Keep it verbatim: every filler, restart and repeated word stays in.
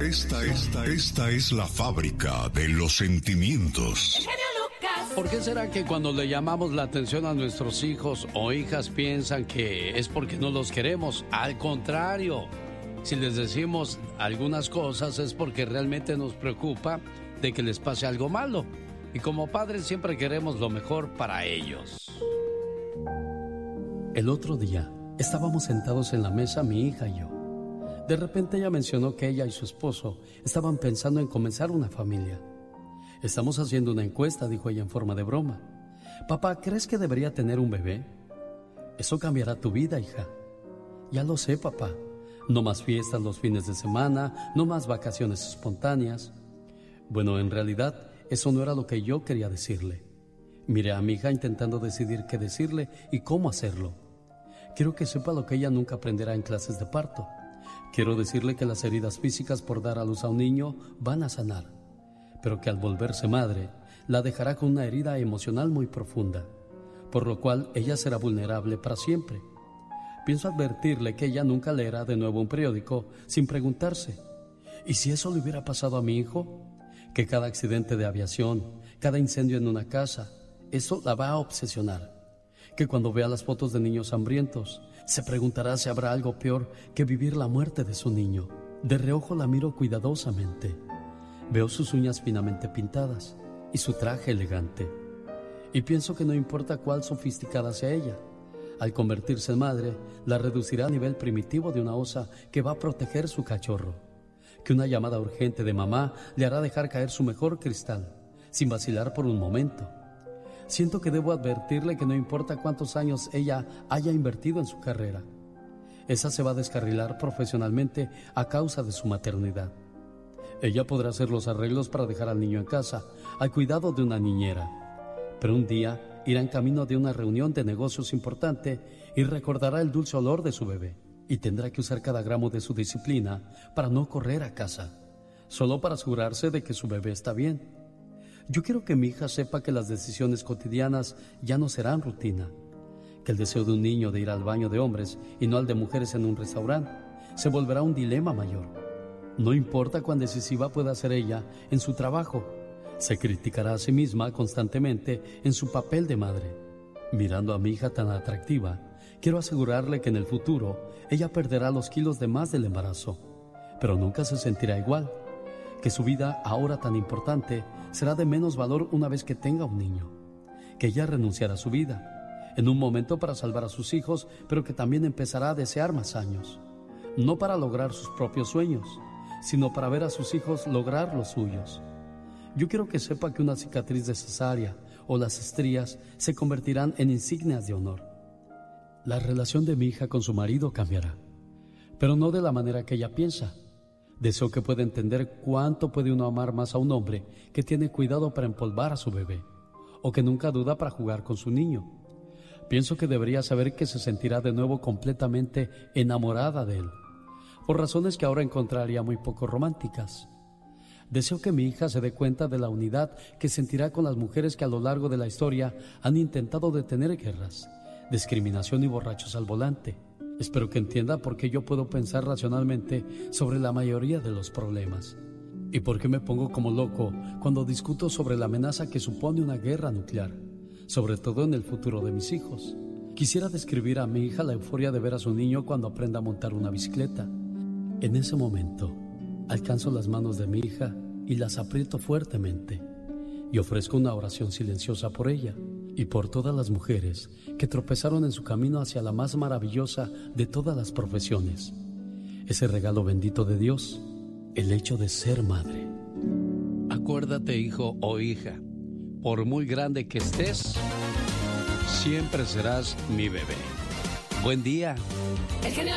esta, esta, esta es la fábrica de los sentimientos. El genio Lucas. ¿Por qué será que cuando le llamamos la atención a nuestros hijos o hijas piensan que es porque no los queremos? Al contrario, si les decimos algunas cosas es porque realmente nos preocupa de que les pase algo malo. Y como padres siempre queremos lo mejor para ellos. El otro día estábamos sentados en la mesa mi hija y yo. De repente ella mencionó que ella y su esposo estaban pensando en comenzar una familia. Estamos haciendo una encuesta, dijo ella en forma de broma. Papá, ¿crees que debería tener un bebé? Eso cambiará tu vida, hija. Ya lo sé, papá. No más fiestas los fines de semana, no más vacaciones espontáneas. Bueno, en realidad, eso no era lo que yo quería decirle. Miré a mi hija intentando decidir qué decirle y cómo hacerlo. Quiero que sepa lo que ella nunca aprenderá en clases de parto. Quiero decirle que las heridas físicas por dar a luz a un niño van a sanar, pero que al volverse madre, la dejará con una herida emocional muy profunda, por lo cual ella será vulnerable para siempre. Pienso advertirle que ella nunca leerá de nuevo un periódico sin preguntarse, ¿y si eso le hubiera pasado a mi hijo? Que cada accidente de aviación, cada incendio en una casa, eso la va a obsesionar. Que cuando vea las fotos de niños hambrientos, se preguntará si habrá algo peor que vivir la muerte de su niño. De reojo la miro cuidadosamente. Veo sus uñas finamente pintadas y su traje elegante. Y pienso que no importa cuál sofisticada sea ella, al convertirse en madre, la reducirá a nivel primitivo de una osa que va a proteger su cachorro. Que una llamada urgente de mamá le hará dejar caer su mejor cristal, sin vacilar por un momento. Siento que debo advertirle que no importa cuántos años ella haya invertido en su carrera, esa se va a descarrilar profesionalmente a causa de su maternidad. Ella podrá hacer los arreglos para dejar al niño en casa, al cuidado de una niñera, pero un día irá en camino de una reunión de negocios importante y recordará el dulce olor de su bebé, y tendrá que usar cada gramo de su disciplina para no correr a casa, solo para asegurarse de que su bebé está bien. Yo quiero que mi hija sepa que las decisiones cotidianas ya no serán rutina, que el deseo de un niño de ir al baño de hombres y no al de mujeres en un restaurante se volverá un dilema mayor. No importa cuán decisiva pueda ser ella en su trabajo, se criticará a sí misma constantemente en su papel de madre. Mirando a mi hija tan atractiva, quiero asegurarle que en el futuro ella perderá los kilos de más del embarazo, pero nunca se sentirá igual. Que su vida, ahora tan importante, será de menos valor una vez que tenga un niño. Que ella renunciará a su vida, en un momento para salvar a sus hijos, pero que también empezará a desear más años. No para lograr sus propios sueños, sino para ver a sus hijos lograr los suyos. Yo quiero que sepa que una cicatriz de cesárea o las estrías se convertirán en insignias de honor. La relación de mi hija con su marido cambiará, pero no de la manera que ella piensa. Deseo que pueda entender cuánto puede uno amar más a un hombre que tiene cuidado para empolvar a su bebé, o que nunca duda para jugar con su niño. Pienso que debería saber que se sentirá de nuevo completamente enamorada de él, por razones que ahora encontraría muy poco románticas. Deseo que mi hija se dé cuenta de la unidad que sentirá con las mujeres que a lo largo de la historia han intentado detener guerras, discriminación y borrachos al volante. Espero que entienda por qué yo puedo pensar racionalmente sobre la mayoría de los problemas y por qué me pongo como loco cuando discuto sobre la amenaza que supone una guerra nuclear, sobre todo en el futuro de mis hijos. Quisiera describir a mi hija la euforia de ver a su niño cuando aprenda a montar una bicicleta. En ese momento, alcanzo las manos de mi hija y las aprieto fuertemente y ofrezco una oración silenciosa por ella y por todas las mujeres que tropezaron en su camino hacia la más maravillosa de todas las profesiones, ese regalo bendito de Dios, el hecho de ser madre. Acuérdate, hijo o hija, por muy grande que estés, siempre serás mi bebé. Buen día. El genio